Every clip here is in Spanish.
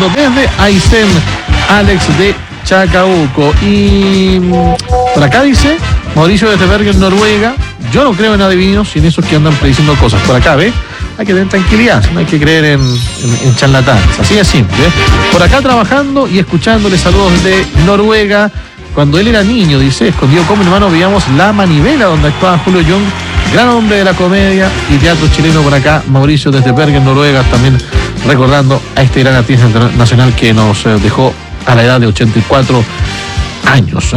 escuchando desde Aysén, Alex de Chacabuco. Y por acá dice Mauricio desde Bergen, Noruega. Yo no creo en adivinos y en esos que andan prediciendo cosas. Por acá, ¿ves? Hay que tener tranquilidad, no hay que creer en charlatanes. Así de simple, ¿eh? Por acá trabajando y escuchándole, saludos de Noruega. Cuando él era niño, dice, escondido como hermano, veíamos La Manivela, donde actuaba Julio Young, gran hombre de la comedia y teatro chileno. Por acá, Mauricio desde Bergen, Noruega, también recordando a este gran artista internacional que nos dejó a la edad de 84 años.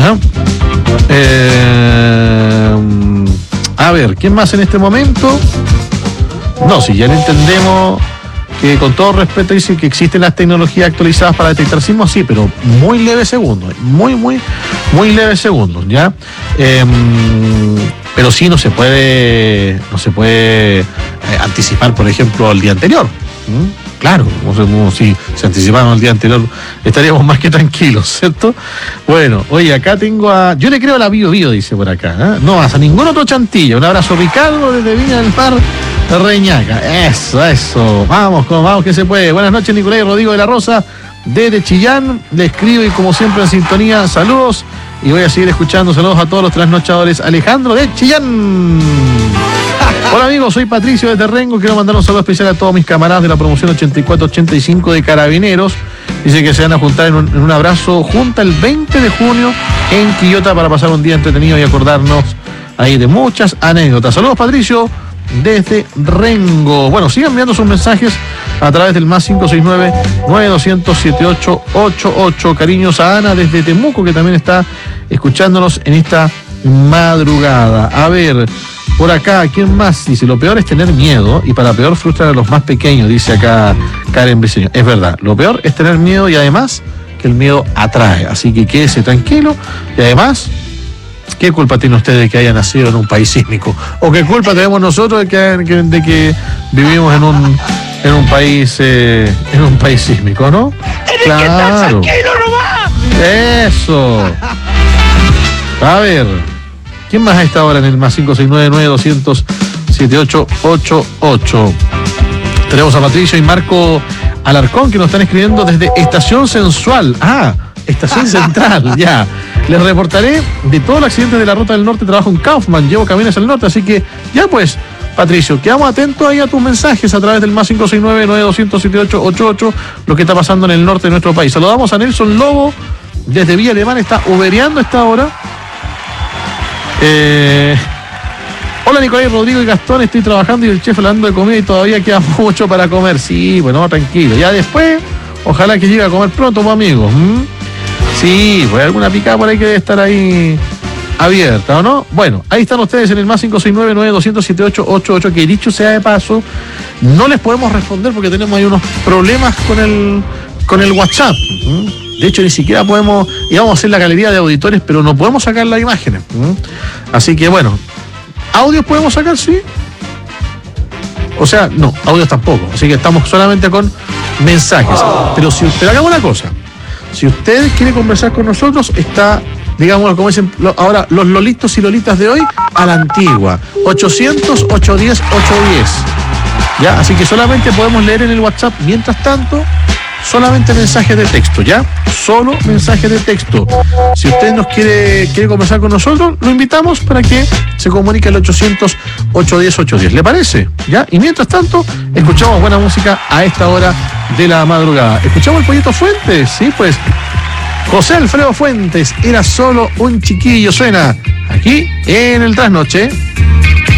A ver, ¿quién más en este momento? No, si ya le entendemos que con todo respeto dice que existen las tecnologías actualizadas para detectar sismos, sí, pero muy leves segundos, muy leves segundos, ¿ya? Pero sí no se puede anticipar, por ejemplo, el día anterior. Claro, como si se anticiparon el día anterior, estaríamos más que tranquilos, ¿cierto? Bueno, oye, acá tengo yo le creo a la Bio Bio, dice por acá, ¿eh? No vas a ningún otro Chantilla. Un abrazo, Ricardo, desde Viña del Mar, Reñaca. Eso, vamos que se puede. Buenas noches, Nicolás y Rodrigo de la Rosa, desde Chillán. Le escribo y como siempre en sintonía, saludos. Y voy a seguir escuchando, saludos a todos los trasnochadores. Alejandro de Chillán. Hola amigos, soy Patricio de Terrengo. Quiero mandar un saludo especial a todos mis camaradas de la promoción 84-85 de Carabineros. Dice que se van a juntar en un abrazo junta el 20 de junio en Quillota para pasar un día entretenido y acordarnos ahí de muchas anécdotas. Saludos, Patricio, desde Rengo. Bueno, sigan enviando sus mensajes a través del más 569-9200-7888. Cariños a Ana desde Temuco, que también está escuchándonos en esta madrugada. A ver, por acá, ¿quién más? Dice, lo peor es tener miedo y para peor frustrar a los más pequeños, dice acá Karen Briceño. Es verdad, lo peor es tener miedo y además que el miedo atrae. Así que quédese tranquilo y además, ¿qué culpa tiene usted de que haya nacido en un país sísmico? ¿O qué culpa tenemos nosotros de que vivimos en un país sísmico, no? ¡Tienes que estar tranquilo nomás! Eso. A ver, ¿quién más a esta hora en el más 569-9200-7888? Tenemos a Patricio y Marco Alarcón que nos están escribiendo desde Estación Sensual. Estación Central, ya. Les reportaré de todos los accidentes de la Ruta del Norte. Trabajo en Kaufman, llevo camiones al norte, así que ya pues, Patricio, quedamos atentos ahí a tus mensajes a través del más 569-9200-7888, lo que está pasando en el norte de nuestro país. Saludamos a Nelson Lobo desde Villa Alemana, está ubereando a esta hora. Hola Nicolás, Rodrigo y Gastón, estoy trabajando y el chef hablando de comida y todavía queda mucho para comer. Sí, bueno, tranquilo. Ya después, ojalá que llegue a comer pronto, pues, amigos. Sí, pues alguna picada por ahí que debe estar ahí abierta, ¿o no? Bueno, ahí están ustedes en el más 569-9200-7888, que dicho sea de paso, no les podemos responder porque tenemos ahí unos problemas con el WhatsApp. De hecho, ni siquiera podemos, íbamos a hacer la galería de auditores, pero no podemos sacar las imágenes. Así que bueno, audios podemos sacar, sí. O sea, no, audios tampoco. Así que estamos solamente con mensajes. Pero hagamos una cosa. Si usted quiere conversar con nosotros, está, digamos, como dicen ahora los lolitos y lolitas de hoy, a la antigua. 800-810-810. ¿Ya? Así que solamente podemos leer en el WhatsApp, mientras tanto, solamente mensajes de texto, ¿ya? Solo mensajes de texto. Si usted nos quiere conversar con nosotros, lo invitamos para que se comunique al 800-810-810. ¿Le parece? ¿Ya? Y mientras tanto, escuchamos buena música a esta hora de la madrugada. ¿Escuchamos el Pollito Fuentes? Sí, pues. José Alfredo Fuentes, era solo un chiquillo, suena aquí en el Trasnoche.